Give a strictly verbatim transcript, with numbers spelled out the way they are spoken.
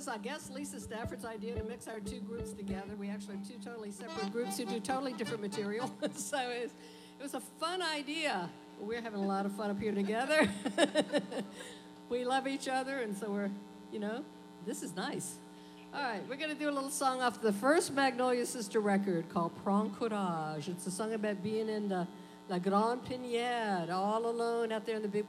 was, I guess, Lisa Stafford's idea to mix our two groups together. We actually have two totally separate groups who do totally different material. So it was, it was a fun idea. We're having a lot of fun up here together. We love each other, and so we're, you know, this is nice. All right, we're going to do a little song off the first Magnolia Sister record called Prends Courage. It's a song about being in the La Grande Pinière, all alone out there in the big